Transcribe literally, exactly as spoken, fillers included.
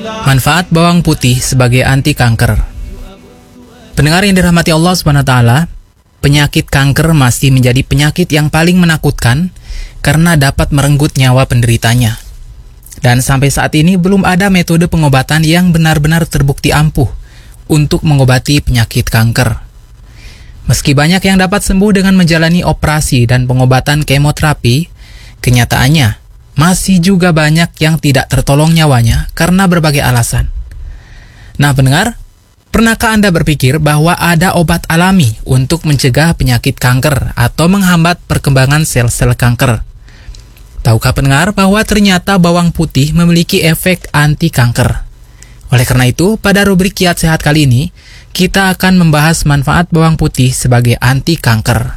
Manfaat bawang putih sebagai anti kanker. Pendengar yang dirahmati Allah subhanahu wa taala, penyakit kanker masih menjadi penyakit yang paling menakutkan karena dapat merenggut nyawa penderitanya. Dan sampai saat ini belum ada metode pengobatan yang benar-benar terbukti ampuh untuk mengobati penyakit kanker. Meski banyak yang dapat sembuh dengan menjalani operasi dan pengobatan kemoterapi, kenyataannya masih juga banyak yang tidak tertolong nyawanya karena berbagai alasan. Nah pendengar, pernahkah Anda berpikir bahwa ada obat alami untuk mencegah penyakit kanker atau menghambat perkembangan sel-sel kanker? Tahukah pendengar bahwa ternyata bawang putih memiliki efek anti kanker? Oleh karena itu, pada rubrik Kiat Sehat kali ini, kita akan membahas manfaat bawang putih sebagai anti kanker.